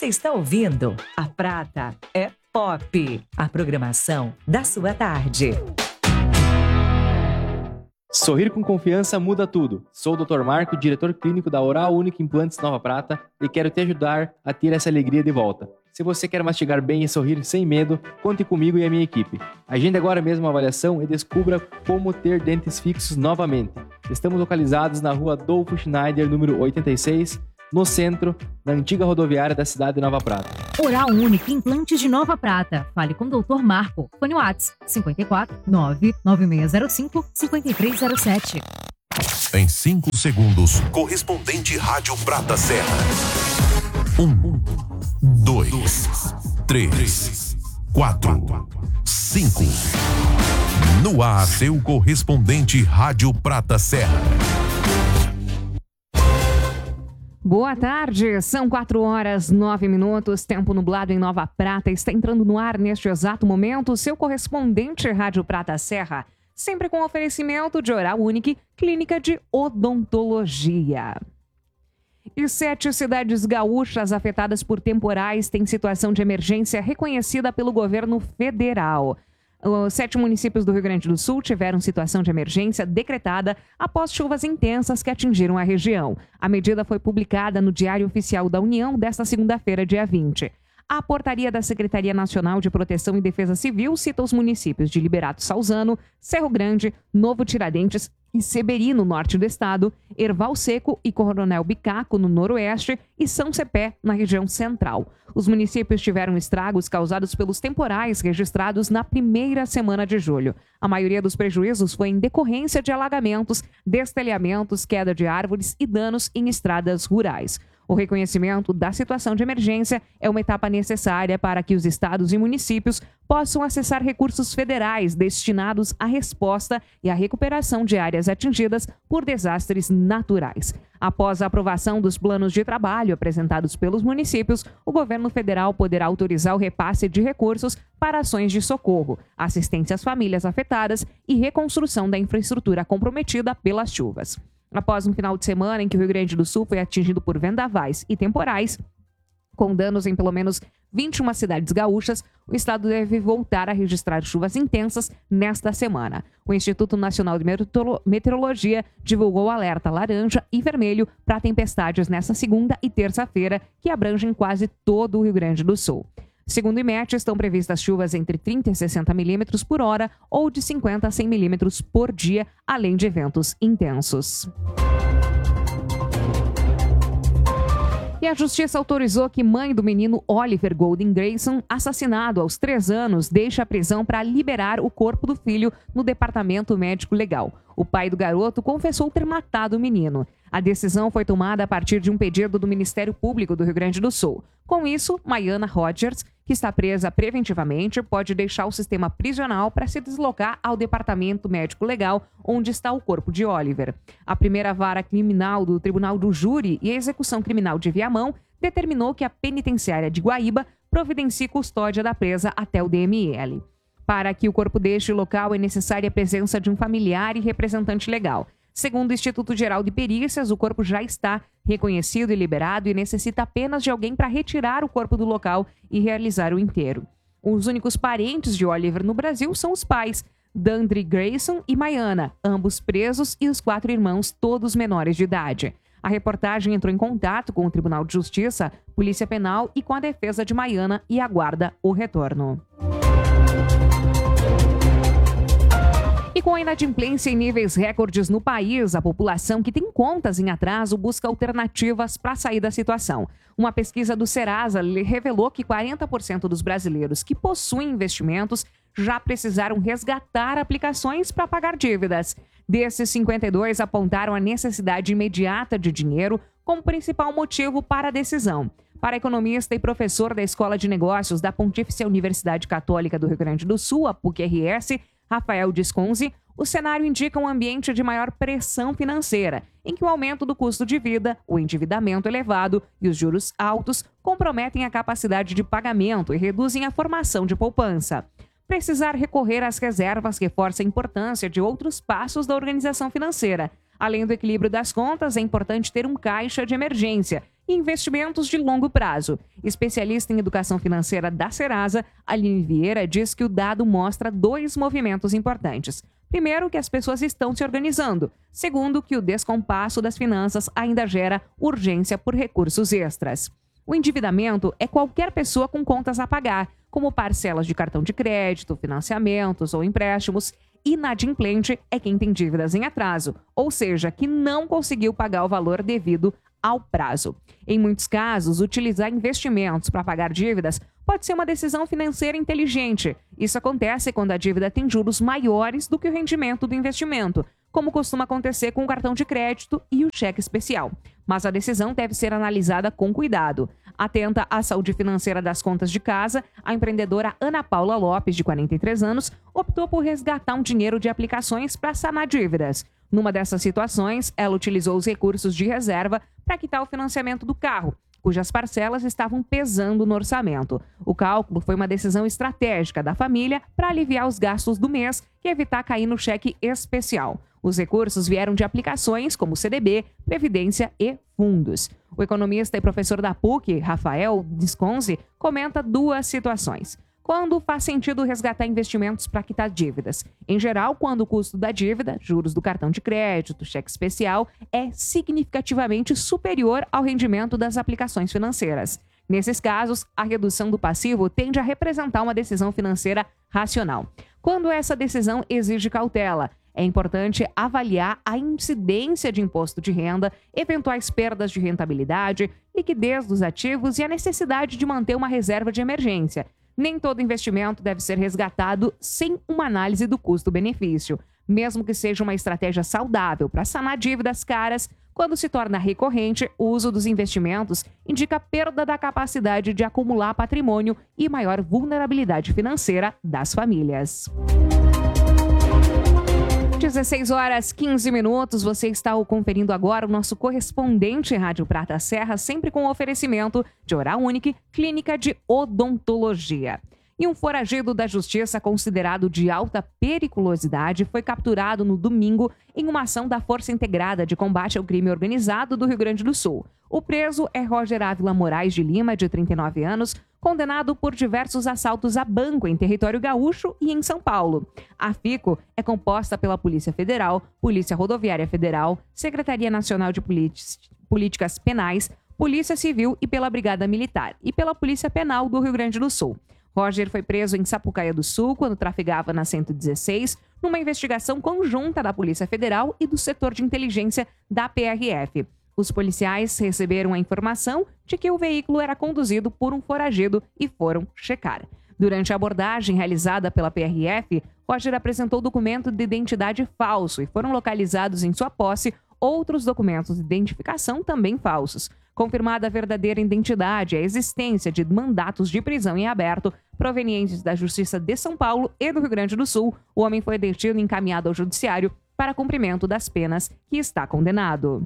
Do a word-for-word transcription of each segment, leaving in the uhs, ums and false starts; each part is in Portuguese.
está ouvindo A Prata é Pop, a programação da sua tarde. Sorrir com confiança muda tudo. Sou o doutor Marco, diretor clínico da Oral Unique Implantes Nova Prata e quero te ajudar a ter essa alegria de volta. Se você quer mastigar bem e sorrir sem medo, conte comigo e a minha equipe. Agende agora mesmo uma avaliação e descubra como ter dentes fixos novamente. Estamos localizados na rua Adolfo Schneider, número oitenta e seis, no centro, na antiga rodoviária da cidade de Nova Prata. Oral Unique Implantes de Nova Prata. Fale com o doutor Marco. Fone WhatsApp cinco quatro nove nove seis zero cinco cinco três zero sete. Em cinco segundos, correspondente Rádio Prata Serra. Um, dois, três, quatro, cinco. No ar, seu correspondente Rádio Prata Serra. Boa tarde, são quatro horas, nove minutos, tempo nublado em Nova Prata. Está entrando no ar neste exato momento o seu correspondente Rádio Prata Serra, sempre com oferecimento de Oral Unique, clínica de odontologia. E sete cidades gaúchas afetadas por temporais têm situação de emergência reconhecida pelo governo federal. Os sete municípios do Rio Grande do Sul tiveram situação de emergência decretada após chuvas intensas que atingiram a região. A medida foi publicada no Diário Oficial da União desta segunda-feira, dia vinte. A portaria da Secretaria Nacional de Proteção e Defesa Civil cita os municípios de Liberato Salzano, Cerro Grande, Novo Tiradentes e Seberi, no norte do estado, Erval Seco e Coronel Bicaco, no noroeste, e São Cepé, na região central. Os municípios tiveram estragos causados pelos temporais registrados na primeira semana de julho. A maioria dos prejuízos foi em decorrência de alagamentos, destelhamentos, queda de árvores e danos em estradas rurais. O reconhecimento da situação de emergência é uma etapa necessária para que os estados e municípios possam acessar recursos federais destinados à resposta e à recuperação de áreas atingidas por desastres naturais. Após a aprovação dos planos de trabalho apresentados pelos municípios, o governo federal poderá autorizar o repasse de recursos para ações de socorro, assistência às famílias afetadas e reconstrução da infraestrutura comprometida pelas chuvas. Após um final de semana em que o Rio Grande do Sul foi atingido por vendavais e temporais, com danos em pelo menos vinte e uma cidades gaúchas, o estado deve voltar a registrar chuvas intensas nesta semana. O Instituto Nacional de Meteorologia divulgou o alerta laranja e vermelho para tempestades nesta segunda e terça-feira, que abrangem quase todo o Rio Grande do Sul. Segundo o IMET, estão previstas chuvas entre trinta e sessenta milímetros por hora ou de cinquenta a cem milímetros por dia, além de ventos intensos. E a justiça autorizou que mãe do menino Oliver Golden Grayson, assassinado aos três anos, deixe a prisão para liberar o corpo do filho no departamento médico legal. O pai do garoto confessou ter matado o menino. A decisão foi tomada a partir de um pedido do Ministério Público do Rio Grande do Sul. Com isso, Maiana Rogers, que está presa preventivamente, pode deixar o sistema prisional para se deslocar ao departamento médico legal, onde está o corpo de Oliver. A primeira vara criminal do Tribunal do Júri e Execução Criminal de Viamão determinou que a penitenciária de Guaíba providencie custódia da presa até o D M L. Para que o corpo deixe o local, é necessária a presença de um familiar e representante legal. Segundo o Instituto Geral de Perícias, o corpo já está reconhecido e liberado e necessita apenas de alguém para retirar o corpo do local e realizar o enterro. Os únicos parentes de Oliver no Brasil são os pais, Dandre Grayson e Maiana, ambos presos, e os quatro irmãos, todos menores de idade. A reportagem entrou em contato com o Tribunal de Justiça, Polícia Penal e com a defesa de Maiana e aguarda o retorno. E com a inadimplência em níveis recordes no país, a população que tem contas em atraso busca alternativas para sair da situação. Uma pesquisa do Serasa revelou que quarenta por cento dos brasileiros que possuem investimentos já precisaram resgatar aplicações para pagar dívidas. Desses, cinquenta e dois apontaram a necessidade imediata de dinheiro como principal motivo para a decisão. Para economista e professor da Escola de Negócios da Pontífice Universidade Católica do Rio Grande do Sul, a P U C R S, Rafael Disconzi, o cenário indica um ambiente de maior pressão financeira, em que o aumento do custo de vida, o endividamento elevado e os juros altos comprometem a capacidade de pagamento e reduzem a formação de poupança. Precisar recorrer às reservas reforça a importância de outros passos da organização financeira. Além do equilíbrio das contas, é importante ter um caixa de emergência e investimentos de longo prazo. Especialista em educação financeira da Serasa, Aline Vieira diz que o dado mostra dois movimentos importantes. Primeiro, que as pessoas estão se organizando. Segundo, que o descompasso das finanças ainda gera urgência por recursos extras. O endividamento é qualquer pessoa com contas a pagar, como parcelas de cartão de crédito, financiamentos ou empréstimos. Inadimplente é quem tem dívidas em atraso, ou seja, que não conseguiu pagar o valor devido ao prazo. Em muitos casos, utilizar investimentos para pagar dívidas pode ser uma decisão financeira inteligente. Isso acontece quando a dívida tem juros maiores do que o rendimento do investimento, como costuma acontecer com o cartão de crédito e o cheque especial. Mas a decisão deve ser analisada com cuidado. Atenta à saúde financeira das contas de casa, a empreendedora Ana Paula Lopes, de quarenta e três anos, optou por resgatar um dinheiro de aplicações para sanar dívidas. Numa dessas situações, ela utilizou os recursos de reserva para quitar o financiamento do carro, cujas parcelas estavam pesando no orçamento. O cálculo foi uma decisão estratégica da família para aliviar os gastos do mês e evitar cair no cheque especial. Os recursos vieram de aplicações como C D B, Previdência e fundos. O economista e professor da P U C, Rafael Disconzi, comenta duas situações. Quando faz sentido resgatar investimentos para quitar dívidas? Em geral, quando o custo da dívida, juros do cartão de crédito, cheque especial, é significativamente superior ao rendimento das aplicações financeiras. Nesses casos, a redução do passivo tende a representar uma decisão financeira racional. Quando essa decisão exige cautela, é importante avaliar a incidência de imposto de renda, eventuais perdas de rentabilidade, liquidez dos ativos e a necessidade de manter uma reserva de emergência. Nem todo investimento deve ser resgatado sem uma análise do custo-benefício. Mesmo que seja uma estratégia saudável para sanar dívidas caras, quando se torna recorrente, o uso dos investimentos indica perda da capacidade de acumular patrimônio e maior vulnerabilidade financeira das famílias. dezesseis horas, quinze minutos, você está conferindo agora o nosso correspondente Rádio Prata Serra, sempre com oferecimento de Oral Unique, Clínica de Odontologia. E um foragido da justiça considerado de alta periculosidade foi capturado no domingo em uma ação da Força Integrada de Combate ao Crime Organizado do Rio Grande do Sul. O preso é Roger Ávila Moraes de Lima, de trinta e nove anos, condenado por diversos assaltos a banco em território gaúcho e em São Paulo. A FICO é composta pela Polícia Federal, Polícia Rodoviária Federal, Secretaria Nacional de Políticas Penais, Polícia Civil e pela Brigada Militar, e pela Polícia Penal do Rio Grande do Sul. Roger foi preso em Sapucaia do Sul quando trafegava na cento e dezesseis, numa investigação conjunta da Polícia Federal e do setor de inteligência da P R F. Os policiais receberam a informação de que o veículo era conduzido por um foragido e foram checar. Durante a abordagem realizada pela P R F, Roger apresentou documento de identidade falso e foram localizados em sua posse outros documentos de identificação também falsos. Confirmada a verdadeira identidade e a existência de mandatos de prisão em aberto provenientes da Justiça de São Paulo e do Rio Grande do Sul, o homem foi detido e encaminhado ao judiciário para cumprimento das penas que está condenado.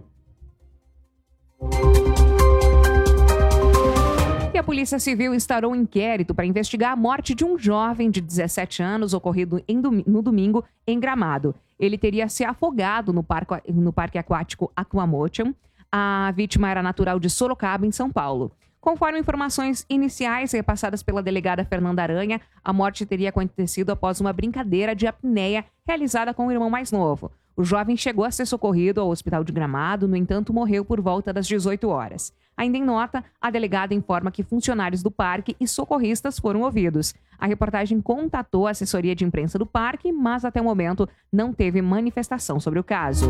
E a Polícia Civil instaurou um inquérito para investigar a morte de um jovem de dezessete anos ocorrido em dom- no domingo em Gramado. Ele teria se afogado no parque, no parque aquático Aquamotion. A vítima era natural de Sorocaba, em São Paulo. Conforme informações iniciais repassadas pela delegada Fernanda Aranha, a morte teria acontecido após uma brincadeira de apneia realizada com o irmão mais novo. O jovem chegou a ser socorrido ao hospital de Gramado, no entanto, morreu por volta das dezoito horas. Ainda em nota, a delegada informa que funcionários do parque e socorristas foram ouvidos. A reportagem contatou a assessoria de imprensa do parque, mas até o momento não teve manifestação sobre o caso.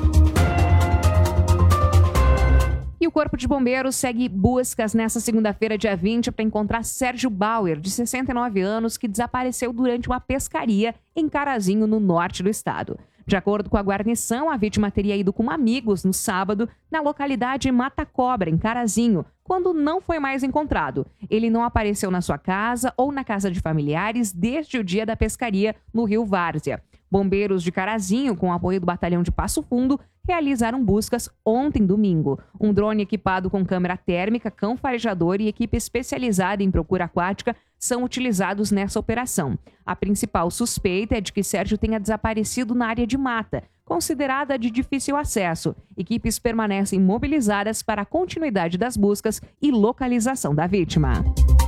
E o Corpo de Bombeiros segue buscas nesta segunda-feira, dia vinte, para encontrar Sérgio Bauer, de sessenta e nove anos, que desapareceu durante uma pescaria em Carazinho, no norte do estado. De acordo com a guarnição, a vítima teria ido com amigos no sábado na localidade Mata Cobra, em Carazinho, quando não foi mais encontrado. Ele não apareceu na sua casa ou na casa de familiares desde o dia da pescaria no rio Várzea. Bombeiros de Carazinho, com o apoio do Batalhão de Passo Fundo, realizaram buscas ontem, domingo. Um drone equipado com câmera térmica, cão farejador e equipe especializada em procura aquática são utilizados nessa operação. A principal suspeita é de que Sérgio tenha desaparecido na área de mata, considerada de difícil acesso. Equipes permanecem mobilizadas para a continuidade das buscas e localização da vítima.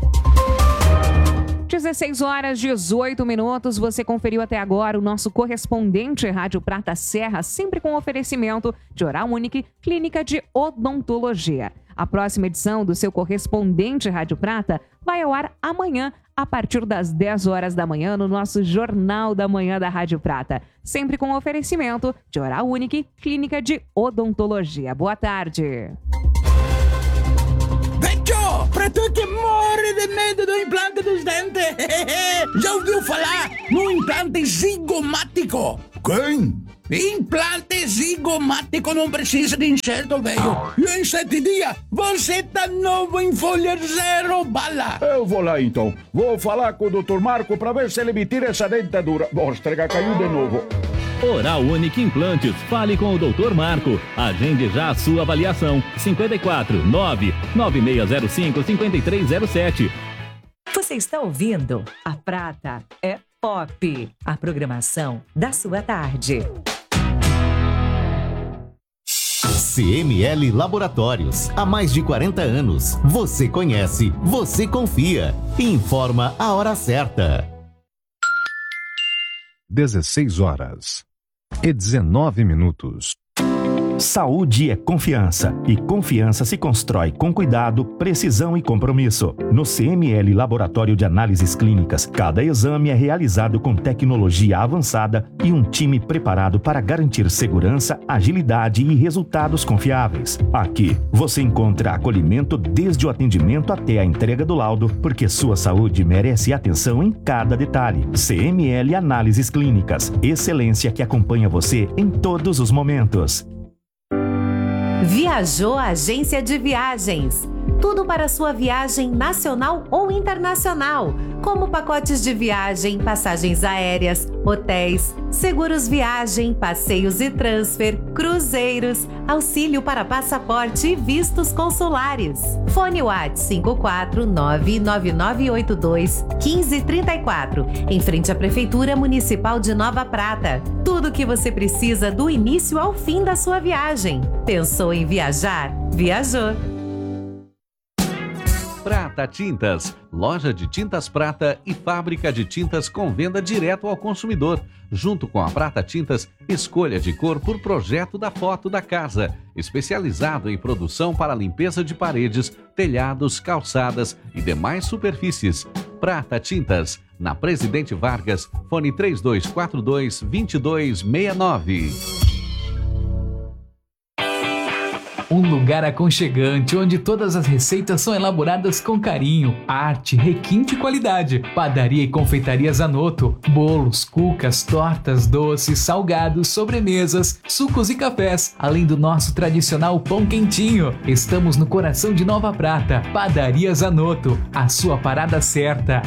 dezesseis horas e dezoito minutos, você conferiu até agora o nosso correspondente Rádio Prata Serra, sempre com oferecimento de Oral Unique, Clínica de Odontologia. A próxima edição do seu correspondente Rádio Prata vai ao ar amanhã, a partir das dez horas da manhã, no nosso Jornal da Manhã da Rádio Prata. Sempre com oferecimento de Oral Unique, Clínica de Odontologia. Boa tarde. Vecchio, pra tu que morre de medo do implante dos dentes, já ouviu falar no implante zigomático? Quem? Implante zigomático não precisa de enxerto, velho. E em sete dias, você tá novo em folha zero bala. Eu vou lá então. Vou falar com o doutor Marco pra ver se ele me tira essa dentadura. Mostra, caiu de novo. Oral Unique Implantes. Fale com o doutor Marco. Agende já a sua avaliação. cinco quatro nove nove seis zero cinco cinco três zero sete. Você está ouvindo A Prata é Pop, a programação da sua tarde. C M L Laboratórios. Há mais de quarenta anos. Você conhece, você confia. Informa a hora certa. dezesseis horas e dezenove minutos. Saúde é confiança, e confiança se constrói com cuidado, precisão e compromisso. No C M L Laboratório de Análises Clínicas, cada exame é realizado com tecnologia avançada e um time preparado para garantir segurança, agilidade e resultados confiáveis. Aqui, você encontra acolhimento desde o atendimento até a entrega do laudo, porque sua saúde merece atenção em cada detalhe. C M L Análises Clínicas, excelência que acompanha você em todos os momentos. Viajou a Agência de Viagens. Tudo para sua viagem nacional ou internacional, como pacotes de viagem, passagens aéreas, hotéis, seguros viagem, passeios e transfer, cruzeiros, auxílio para passaporte e vistos consulares. Fone WhatsApp cinco quatro nove nove nove oito dois um cinco três quatro, em frente à Prefeitura Municipal de Nova Prata. Tudo o que você precisa do início ao fim da sua viagem. Pensou em viajar? Viajou! Prata Tintas, loja de tintas prata e fábrica de tintas com venda direto ao consumidor. Junto com a Prata Tintas, escolha de cor por projeto da foto da casa. Especializado em produção para limpeza de paredes, telhados, calçadas e demais superfícies. Prata Tintas, na Presidente Vargas, fone três dois quatro dois, dois dois seis nove. Um lugar aconchegante onde todas as receitas são elaboradas com carinho, arte, requinte e qualidade. Padaria e Confeitaria Zanotto. Bolos, cucas, tortas, doces, salgados, sobremesas, sucos e cafés. Além do nosso tradicional pão quentinho. Estamos no coração de Nova Prata. Padaria Zanotto. A sua parada certa.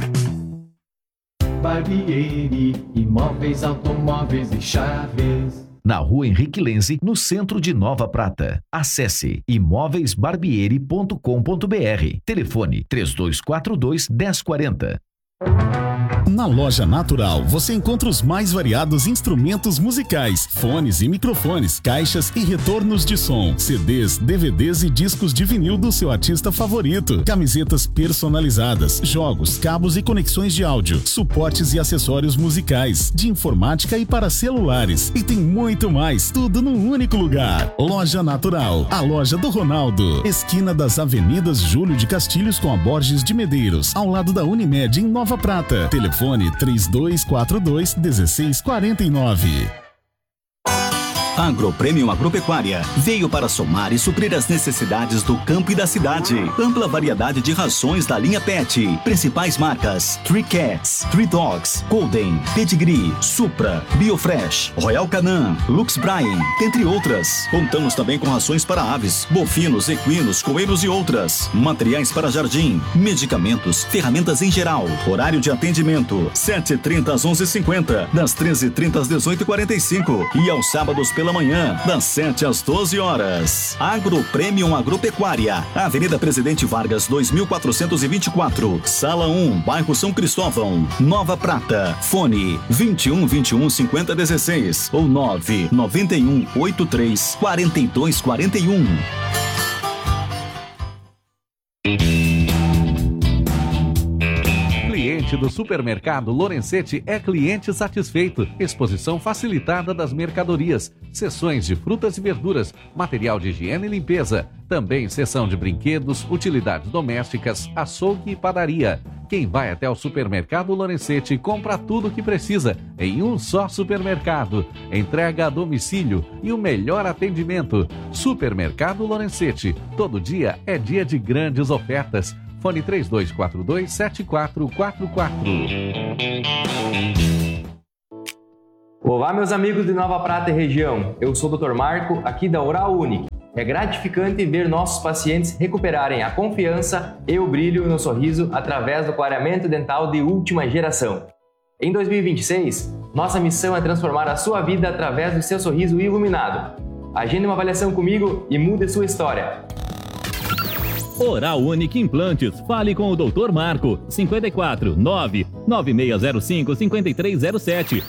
Barbieri, imóveis, automóveis e chaves. Na Rua Henrique Lenze, no centro de Nova Prata. Acesse imóveis barbieri ponto com ponto br. Telefone três dois quatro dois, um zero quatro zero. Na Loja Natural, você encontra os mais variados instrumentos musicais, fones e microfones, caixas e retornos de som, C Ds, D V Ds e discos de vinil do seu artista favorito, camisetas personalizadas, jogos, cabos e conexões de áudio, suportes e acessórios musicais, de informática e para celulares. E tem muito mais, tudo num único lugar. Loja Natural, a loja do Ronaldo, esquina das Avenidas Júlio de Castilhos com a Borges de Medeiros, ao lado da Unimed em Nova Prata. Telefone três dois quatro dois, um seis quatro nove. Agropremium Agropecuária veio para somar e suprir as necessidades do campo e da cidade. Ampla variedade de rações da linha Pet. Principais marcas: Three Cats, Three Dogs, Golden, Pedigree, Supra, Biofresh, Royal Canin, Lux Bryan, entre outras. Contamos também com rações para aves, bovinos, equinos, coelhos e outras. Materiais para jardim, medicamentos, ferramentas em geral. Horário de atendimento: sete e trinta às onze e cinquenta, das treze e trinta às dezoito e quarenta e cinco e aos sábados pela pela manhã, das sete às doze horas. Agro Premium Agropecuária, Avenida Presidente Vargas, dois mil quatrocentos e vinte e quatro, Sala um, bairro São Cristóvão, Nova Prata. Fone vinte e um, vinte e um, cinquenta, dezesseis ou nove nove um, oito três, quatro dois quatro um. Cliente do supermercado Lorenzetti é cliente satisfeito. Exposição facilitada das mercadorias, seções de frutas e verduras, material de higiene e limpeza, também seção de brinquedos, utilidades domésticas, açougue e padaria. Quem vai até o supermercado Lorenzetti compra tudo o que precisa em um só supermercado. Entrega a domicílio e o melhor atendimento. Supermercado Lorenzetti. Todo dia é dia de grandes ofertas. Fone três dois quatro dois, sete quatro quatro quatro. Olá, meus amigos de Nova Prata e região. Eu sou o doutor Marco, aqui da Oral Unique. É gratificante ver nossos pacientes recuperarem a confiança e o brilho no sorriso através do clareamento dental de última geração. Em dois mil e vinte e seis, nossa missão é transformar a sua vida através do seu sorriso iluminado. Agende uma avaliação comigo e mude sua história. Oral Unique Implantes. Fale com o doutor Marco. cinco quatro, nove nove seis zero cinco, cinco três zero sete.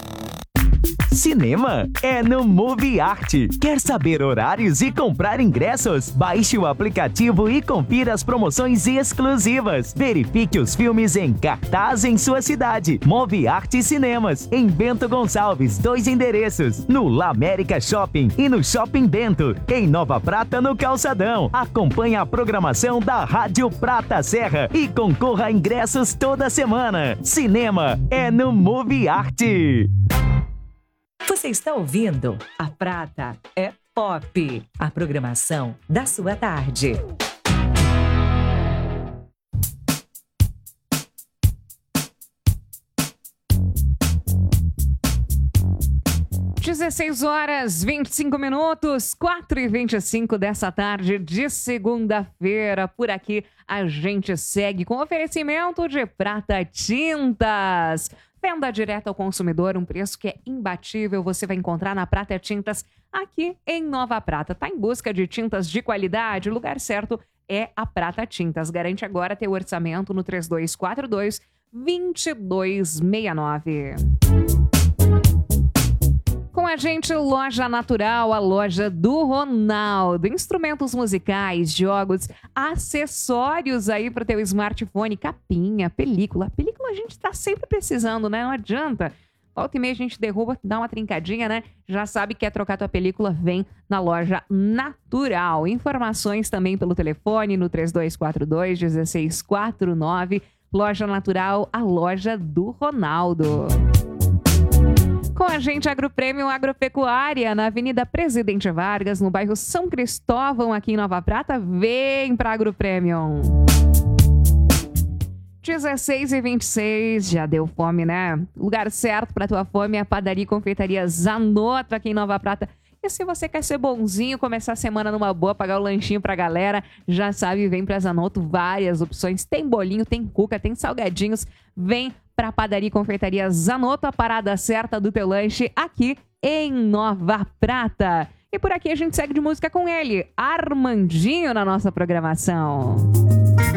Cinema é no Movie Art. Quer saber horários e comprar ingressos? Baixe o aplicativo e confira as promoções exclusivas. Verifique os filmes em cartaz em sua cidade. Movie Art Cinemas, em Bento Gonçalves, dois endereços, no La América Shopping e no Shopping Bento, em Nova Prata, no Calçadão. Acompanhe a programação da Rádio Prata Serra e concorra a ingressos toda semana. Cinema é no Movie Art. Você está ouvindo A Prata é Pop, a programação da sua tarde. dezesseis horas, vinte e cinco minutos, quatro e vinte e cinco dessa tarde de segunda-feira. Por aqui a gente segue com oferecimento de Prata Tintas. Venda direto ao consumidor, um preço que é imbatível, você vai encontrar na Prata Tintas aqui em Nova Prata. Tá em busca de tintas de qualidade? O lugar certo é a Prata Tintas. Garante agora teu orçamento no três dois quatro dois, dois dois seis nove. Com a gente, Loja Natural, a loja do Ronaldo. Instrumentos musicais, jogos, acessórios aí para o teu smartphone, capinha, película. Película a gente está sempre precisando, né? Não adianta. Volta e meia a gente derruba, dá uma trincadinha, né? Já sabe que quer trocar tua película, vem na Loja Natural. Informações também pelo telefone no três dois quatro dois, um seis quatro nove. Loja Natural, a loja do Ronaldo. Com a gente, Agro Premium Agropecuária, na Avenida Presidente Vargas, no bairro São Cristóvão, aqui em Nova Prata. Vem para Agro Premium. dezesseis e vinte e seis, já deu fome, né? Lugar certo para tua fome é a Padaria e Confeitaria Zanotto, aqui em Nova Prata. E se você quer ser bonzinho, começar a semana numa boa, pagar o lanchinho pra galera, já sabe, vem pra Zanotto, várias opções. Tem bolinho, tem cuca, tem salgadinhos. Vem pra Padaria e Confeitaria Zanotto, a parada certa do teu lanche aqui em Nova Prata. E por aqui a gente segue de música com ele, Armandinho, na nossa programação.